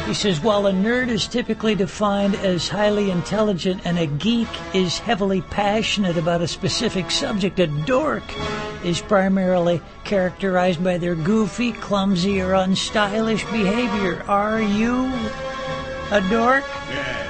He says, while a nerd is typically defined as highly intelligent and a geek is heavily passionate about a specific subject, a dork is primarily characterized by their goofy, clumsy, or unstylish behavior. Are you a dork? Yes.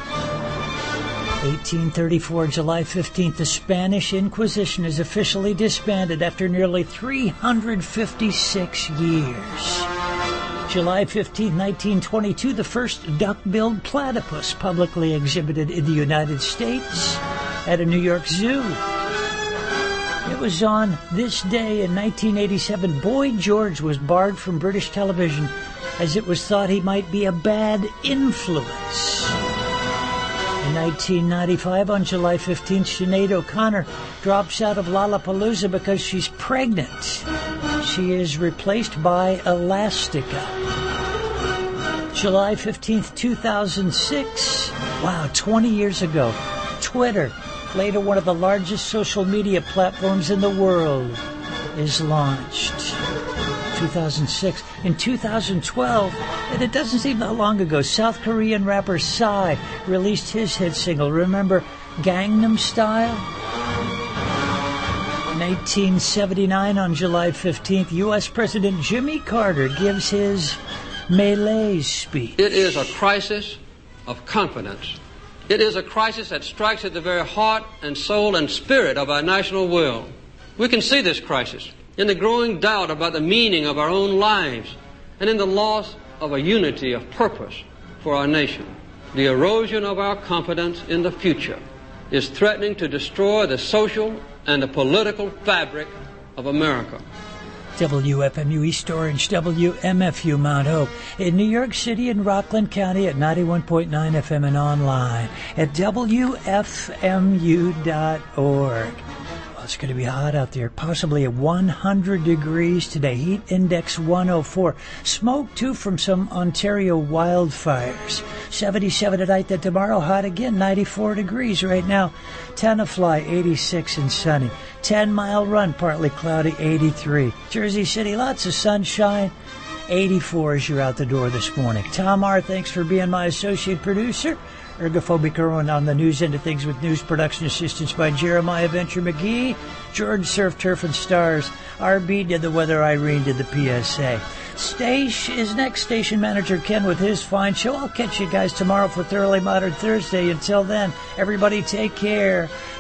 1834, July 15th, the Spanish Inquisition is officially disbanded after nearly 356 years. July 15, 1922, the first duck-billed platypus publicly exhibited in the United States at a New York zoo. It was on this day in 1987, Boy George was barred from British television as it was thought he might be a bad influence. In 1995, on July 15th, Sinead O'Connor drops out of Lollapalooza because she's pregnant. She is replaced by Elastica. July 15th, 2006. Wow, 20 years ago. Twitter, later one of the largest social media platforms in the world, is launched. 2006. In 2012, and it doesn't seem that long ago, South Korean rapper Psy released his hit single. Remember Gangnam Style? 1979, on July 15th, U.S. President Jimmy Carter gives his Malaise speech. It is a crisis of confidence. It is a crisis that strikes at the very heart and soul and spirit of our national will. We can see this crisis in the growing doubt about the meaning of our own lives and in the loss of a unity of purpose for our nation. The erosion of our confidence in the future is threatening to destroy the social and the political fabric of America. WFMU East Orange, WMFU Mount Hope, in New York City and Rockland County at 91.9 FM and online at WFMU.org. Well, it's going to be hot out there, possibly at 100 degrees today. Heat index 104. Smoke, too, from some Ontario wildfires. 77 tonight, then tomorrow, hot again, 94 degrees right now. Tenafly, 86 and sunny. 10 Mile Run, partly cloudy, 83. Jersey City, lots of sunshine, 84 as you're out the door this morning. Tom R., thanks for being my associate producer. Ergophobic Irwin on the news end of things with news production assistance by Jeremiah Venture McGee. George Surf, Turf, and Stars. RB did the weather. Irene did the PSA. Stash is next. Station manager Ken with his fine show. I'll catch you guys tomorrow for Thoroughly Modern Thursday. Until then, everybody take care.